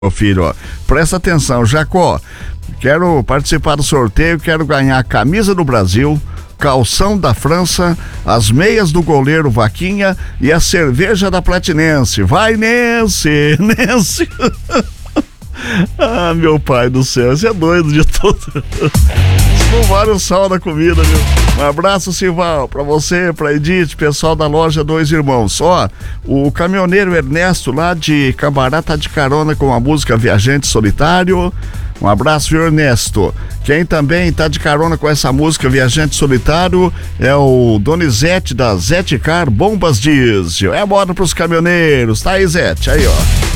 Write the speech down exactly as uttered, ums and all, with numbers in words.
Meu filho, ó, presta atenção, Jacó, quero participar do sorteio, quero ganhar a camisa do Brasil, calção da França, as meias do goleiro Vaquinha e a cerveja da Platinense. Vai, Nense, Nense. Ah, meu pai do céu, você é doido de tudo. Escovaram o sal da comida, viu? Um abraço, Sival, pra você, pra Edith, pessoal da loja Dois Irmãos. Ó, o caminhoneiro Ernesto lá de Cambará tá de carona com a música Viajante Solitário. Um abraço, viu, Ernesto? Quem também tá de carona com essa música Viajante Solitário é o Donizete da Zete Car Bombas Diesel. É a moda pros caminhoneiros, tá aí, Zete? Aí, ó.